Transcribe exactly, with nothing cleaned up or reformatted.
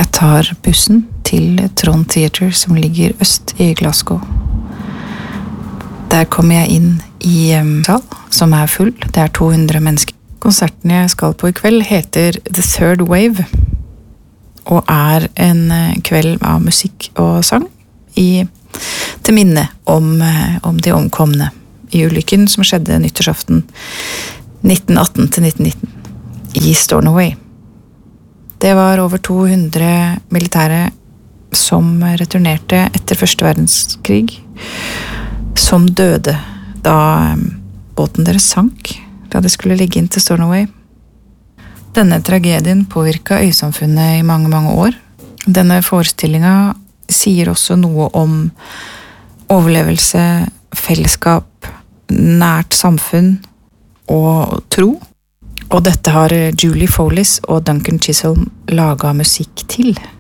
Jeg tar bussen til Tron Theatre, som ligger øst i Glasgow. Der kommer jeg inn i en sal som er full. Det er to hundre mennesker. Konserten jeg skal på i kveld heter The Third Wave, og er en kveld av musikk og sang i, til minne om, om de omkomne i ulykken som skjedde nyttårsaften nitten atten til nitten nitten i Stornoway. Det var over to hundre militære som returnerte etter første verdenskrig, som døde da båten deres sank, da de skulle ligge inn til Stornoway. Denne tragedien påvirket øysamfunnet i mange, mange år. Denne forestillingen sier også noe om overlevelse, fellesskap, nært samfunn og tro. Og dette har Julie Follis og Duncan Chisholm laget musikk til.